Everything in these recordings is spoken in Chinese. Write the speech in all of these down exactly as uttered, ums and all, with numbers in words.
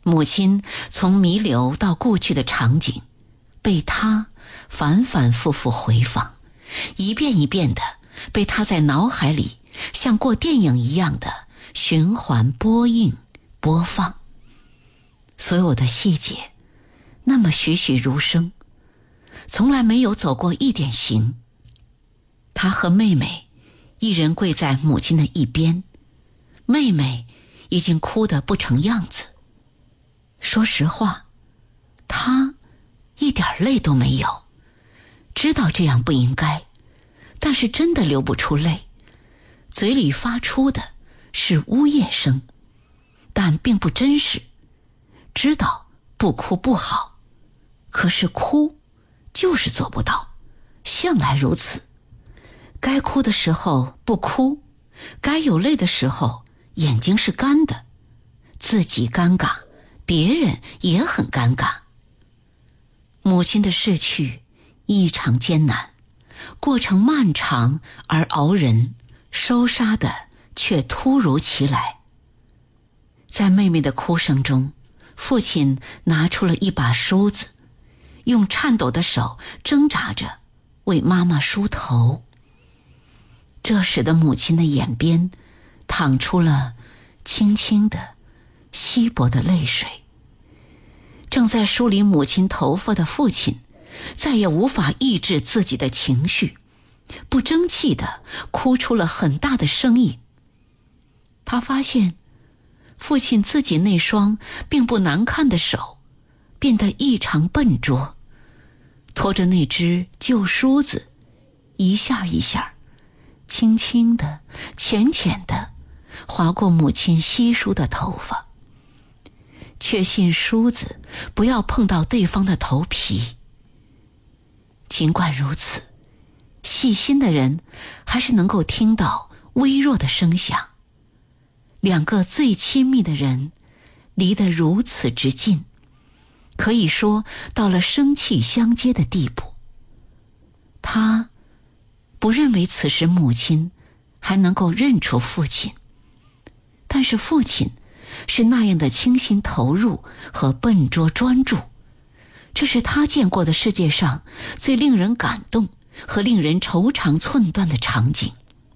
母亲从弥留到故去的场景被他反反复复回放，一遍一遍的被他在脑海里像过电影一样的循环播映播放。所有的细节那么栩栩如生，从来没有走过一点形。他和妹妹一人跪在母亲的一边，妹妹已经哭得不成样子。说实话，他一点泪都没有，知道这样不应该，但是真的流不出泪，嘴里发出的是呜咽声，但并不真实。知道不哭不好，可是哭就是做不到，向来如此。该哭的时候不哭，该有泪的时候眼睛是干的，自己尴尬，别人也很尴尬。母亲的逝去异常艰难，过程漫长而熬人，收杀的却突如其来。在妹妹的哭声中，父亲拿出了一把梳子，用颤抖的手挣扎着为妈妈梳头。这使得母亲的眼边淌出了轻轻的稀薄的泪水。正在梳理母亲头发的父亲再也无法抑制自己的情绪，不争气地哭出了很大的声音。他发现父亲自己那双并不难看的手变得异常笨拙，拖着那只旧梳子一下一下轻轻地浅浅地划过母亲稀疏的头发，确信梳子不要碰到对方的头皮。尽管如此，细心的人还是能够听到微弱的声响。两个最亲密的人离得如此之近，可以说到了生气相接的地步。他不认为此时母亲还能够认出父亲，但是父亲是那样的倾心投入和笨拙专注，这是他见过的世界上最令人感动和令人愁肠寸断的场景。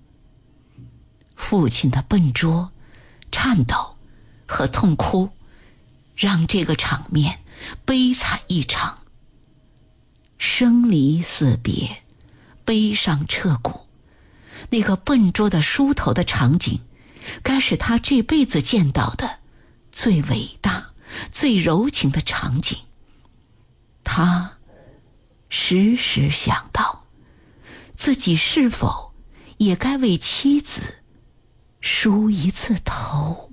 父亲的笨拙、颤抖和痛哭让这个场面悲惨异常。生离死别，悲伤彻骨，那个笨拙的梳头的场景该是他这辈子见到的最伟大最柔情的场景。他时时想到自己是否也该为妻子梳一次头。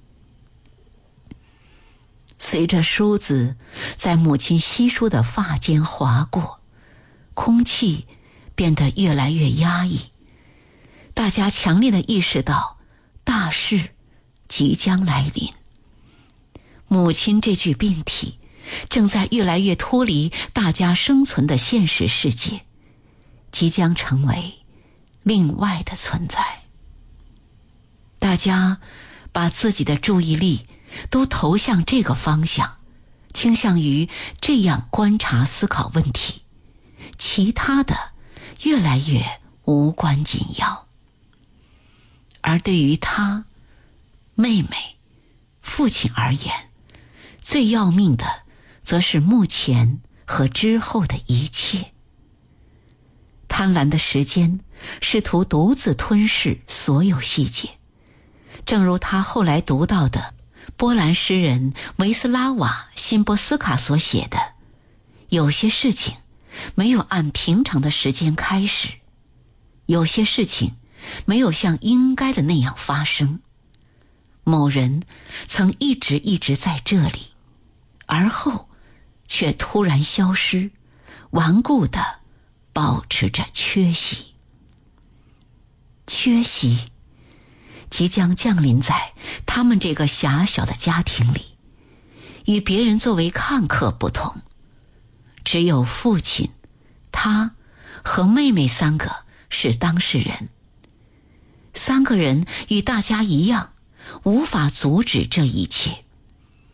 随着梳子在母亲稀疏的发间划过，空气变得越来越压抑，大家强烈地意识到大事即将来临。母亲这具病体正在越来越脱离大家生存的现实世界，即将成为另外的存在。大家把自己的注意力都投向这个方向，倾向于这样观察思考问题，其他的越来越无关紧要。而对于他、妹妹、父亲而言，最要命的则是目前和之后的一切。贪婪的时间试图独自吞噬所有细节，正如他后来读到的波兰诗人维斯拉瓦·辛波斯卡所写的，有些事情没有按平常的时间开始，有些事情没有像应该的那样发生。某人曾一直一直在这里，而后却突然消失，顽固地保持着缺席。缺席即将降临在他们这个狭小的家庭里，与别人作为看客不同，只有父亲、他和妹妹三个是当事人。三个人与大家一样，无法阻止这一切。